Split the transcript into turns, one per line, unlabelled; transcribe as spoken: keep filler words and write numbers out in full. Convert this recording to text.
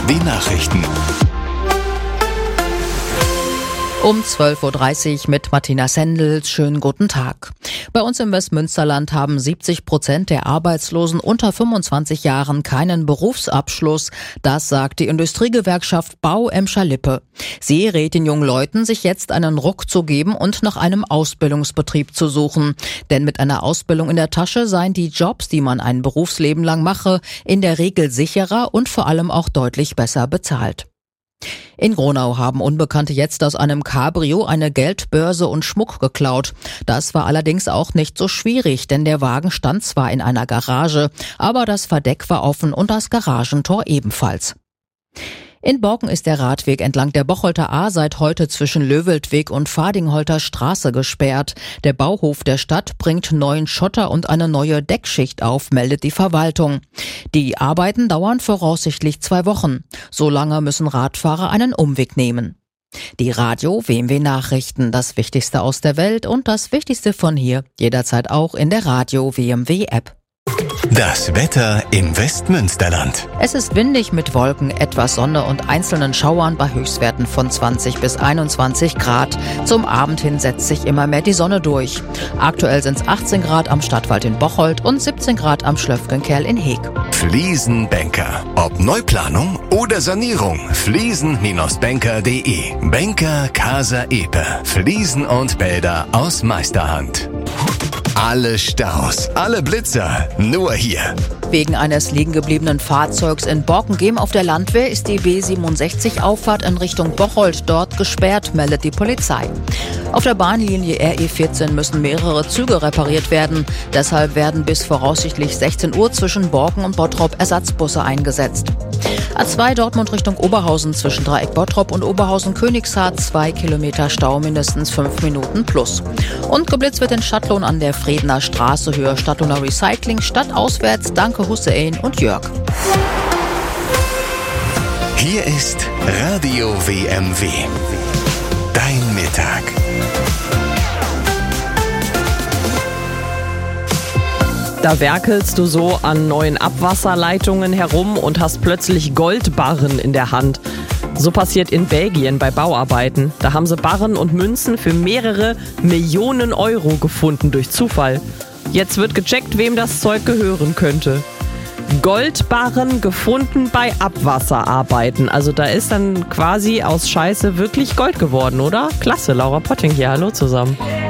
W Nachrichten.
Um zwölf Uhr dreißig mit Martina Sendels. Schönen guten Tag. Bei uns im Westmünsterland haben siebzig Prozent der Arbeitslosen unter fünfundzwanzig Jahren keinen Berufsabschluss. Das sagt die Industriegewerkschaft Bau Emscher-Lippe. Sie rät den jungen Leuten, sich jetzt einen Ruck zu geben und nach einem Ausbildungsbetrieb zu suchen. Denn mit einer Ausbildung in der Tasche seien die Jobs, die man ein Berufsleben lang mache, in der Regel sicherer und vor allem auch deutlich besser bezahlt. In Gronau haben Unbekannte jetzt aus einem Cabrio eine Geldbörse und Schmuck geklaut. Das war allerdings auch nicht so schwierig, denn der Wagen stand zwar in einer Garage, aber das Verdeck war offen und das Garagentor ebenfalls. In Borken ist der Radweg entlang der Bocholter Ahr seit heute zwischen Löweldweg und Fadingholter Straße gesperrt. Der Bauhof der Stadt bringt neuen Schotter und eine neue Deckschicht auf, meldet die Verwaltung. Die Arbeiten dauern voraussichtlich zwei Wochen. So lange müssen Radfahrer einen Umweg nehmen. Die Radio W M W Nachrichten, das Wichtigste aus der Welt und das Wichtigste von hier, jederzeit auch in der Radio W M W App.
Das Wetter im Westmünsterland.
Es ist windig mit Wolken, etwas Sonne und einzelnen Schauern bei Höchstwerten von zwanzig bis einundzwanzig Grad. Zum Abend hin setzt sich immer mehr die Sonne durch. Aktuell sind es achtzehn Grad am Stadtwald in Bocholt und siebzehn Grad am Schlöfgenkerl in Heeg.
Fliesenbanker. Ob Neuplanung oder Sanierung. Fliesen Bindestrich banker punkt de. Banker Casa Epe. Fliesen und Bäder aus Meisterhand. Alle Staus, alle Blitzer, nur hier.
Wegen eines liegengebliebenen Fahrzeugs in Borken-Gehm auf der Landwehr ist die B siebenundsechzig Auffahrt in Richtung Bocholt dort gesperrt, meldet die Polizei. Auf der Bahnlinie R E vierzehn müssen mehrere Züge repariert werden. Deshalb werden bis voraussichtlich sechzehn Uhr zwischen Borken und Bottrop Ersatzbusse eingesetzt. A zwei Dortmund Richtung Oberhausen zwischen Dreieck Bottrop und Oberhausen-Königshardt, zwei Kilometer Stau, mindestens fünf Minuten plus. Und geblitzt wird in Stadtlohn an der Fredener Straße, Höhe Stadtlohner Recycling, stadtauswärts. Danke Hussein und Jörg.
Hier ist Radio W M W. Dein Mittag.
Da werkelst du so an neuen Abwasserleitungen herum und hast plötzlich Goldbarren in der Hand. So passiert in Belgien bei Bauarbeiten. Da haben sie Barren und Münzen für mehrere Millionen Euro gefunden durch Zufall. Jetzt wird gecheckt, wem das Zeug gehören könnte. Goldbarren gefunden bei Abwasserarbeiten. Also da ist dann quasi aus Scheiße wirklich Gold geworden, oder? Klasse, Laura Potting hier. Hallo zusammen.